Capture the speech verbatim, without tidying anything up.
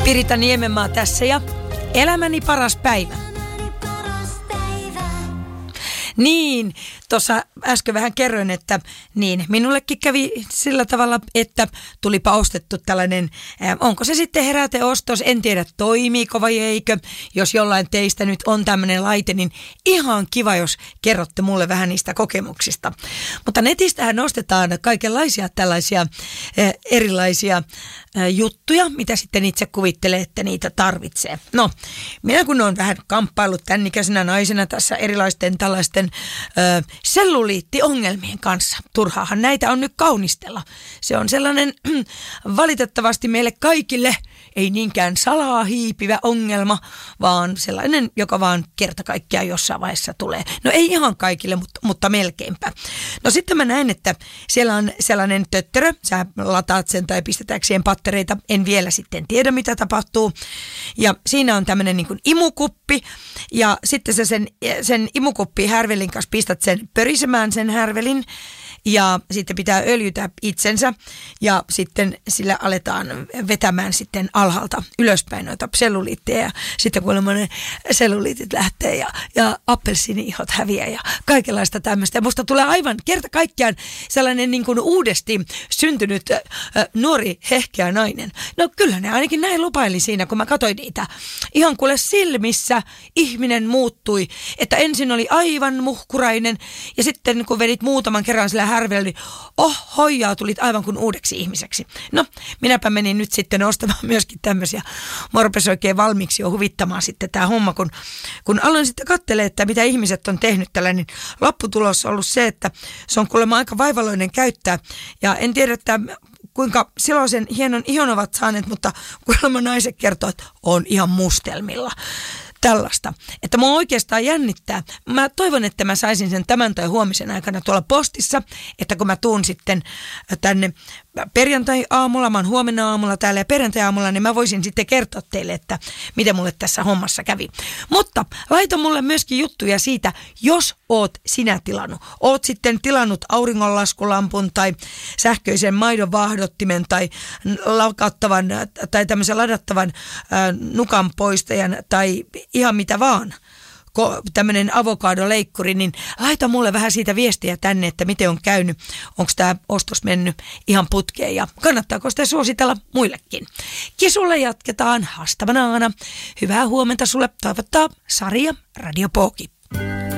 Pirita Niemenmaa tässä ja elämäni paras päivä. Niin, tuossa äsken vähän kerroin, että niin, minullekin kävi sillä tavalla, että tulipa ostettu tällainen, äh, onko se sitten heräteostos, en tiedä toimiiko vai eikö. Jos jollain teistä nyt on tämmöinen laite, niin ihan kiva, jos kerrotte mulle vähän niistä kokemuksista. Mutta netistähän ostetaan kaikenlaisia tällaisia äh, erilaisia äh, juttuja, mitä sitten itse kuvittelee, että niitä tarvitsee. No, minä kun olen vähän kamppailut tämän ikäisenä naisena tässä erilaisten tällaisten Ö, selluliittiongelmien kanssa. Turhaahan näitä on nyt kaunistella. Se on sellainen valitettavasti meille kaikille ei niinkään salaa hiipivä ongelma, vaan sellainen, joka vaan kerta kaikkiaan jossain vaiheessa tulee. No ei ihan kaikille, mutta, mutta melkeinpä. No sitten mä näen, että siellä on sellainen tötterö. Sä lataat sen tai pistetäänkö siihen pattereita. En vielä sitten tiedä, mitä tapahtuu. Ja siinä on tämmöinen niin kuin imukuppi. Ja sitten sä sen, sen imukuppi härvelin kanssa pistät sen pörisemään sen härvelin. Ja sitten pitää öljytä itsensä ja sitten sillä aletaan vetämään sitten alhaalta ylöspäin noita selluliitteja. Ja sitten kuulemma ne selluliitit lähtee ja, ja appelsiini-ihot häviää ja kaikenlaista tämmöistä. Ja musta tulee aivan kerta kaikkiaan sellainen niin kuin uudesti syntynyt äh, nuori hehkeä nainen. No kyllä ne ainakin näin lupaili siinä, kun mä katsoin niitä. Ihan kuule silmissä ihminen muuttui, että ensin oli aivan muhkurainen ja sitten kun vedit muutaman kerran sillä härvellä, niin oh hoijaa, tulit aivan kuin uudeksi ihmiseksi. No, minäpä menin nyt sitten ostamaan myöskin tämmöisiä. Mua rupesi oikein valmiiksi jo huvittamaan sitten tämä homma, kun, kun aloin sitten katselemaan, että mitä ihmiset on tehnyt tällä, niin lopputulos on ollut se, että se on kuulemma aika vaivalloinen käyttää. Ja en tiedä, että kuinka silloisen hienon ihon ovat saaneet, mutta kuulemma naiset kertoo, että on ihan mustelmilla. Tällaista, että mua oikeastaan jännittää. Mä toivon, että mä saisin sen tämän tai huomisen aikana tuolla postissa, että kun mä tuun sitten tänne perjantai-aamulla, mä oon huomenna aamulla täällä ja perjantai-aamulla, niin mä voisin sitten kertoa teille, että miten mulle tässä hommassa kävi. Mutta laita mulle myöskin juttuja siitä, jos oot sinä tilannut. Oot sitten tilannut auringonlaskulampun tai sähköisen maidon vaahdottimen tai lakauttavan tai tämmöisen ladattavan äh, nukan poistajan tai ihan mitä vaan, tämmöinen avokadoleikkuri, niin laita mulle vähän siitä viestiä tänne, että miten on käynyt, onko tämä ostos mennyt ihan putkeen ja kannattaako sitä suositella muillekin. Kisulle jatketaan haastavana aana. Hyvää huomenta sulle toivottaa Sari ja Radio Pooki.